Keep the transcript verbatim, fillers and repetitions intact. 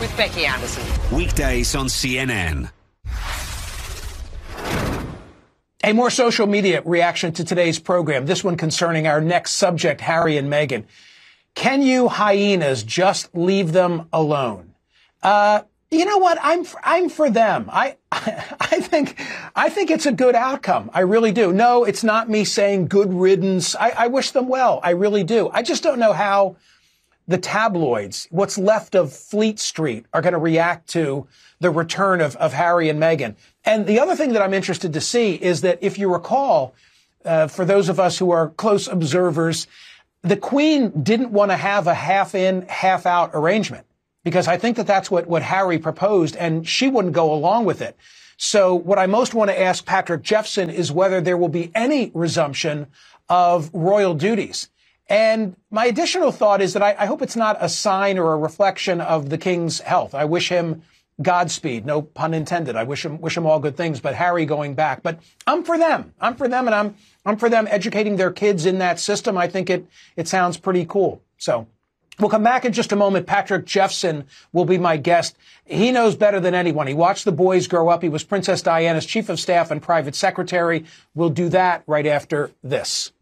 with Becky Anderson. Weekdays on C N N. A more social media reaction to today's program, this one concerning our next subject, Harry and Meghan. Can you hyenas just leave them alone? Uh, you know what? I'm for, I'm for them. I I think I think it's a good outcome. I really do. No, it's not me saying good riddance. I, I wish them well. I really do. I just don't know how the tabloids, what's left of Fleet Street, are going to react to the return of, of Harry and Meghan. And the other thing that I'm interested to see is that if you recall, uh, for those of us who are close observers, the Queen didn't want to have a half in, half out arrangement, because I think that that's what, what Harry proposed, and she wouldn't go along with it. So what I most want to ask Patrick Jeffson is whether there will be any resumption of royal duties. And my additional thought is that I, I hope it's not a sign or a reflection of the King's health. I wish him Godspeed, no pun intended. I wish him wish him all good things, but Harry going back. But I'm for them. I'm for them, and I'm I'm for them educating their kids in that system. I think it it sounds pretty cool. So we'll come back in just a moment. Patrick Jeffson will be my guest. He knows better than anyone. He watched the boys grow up. He was Princess Diana's chief of staff and private secretary. We'll do that right after this.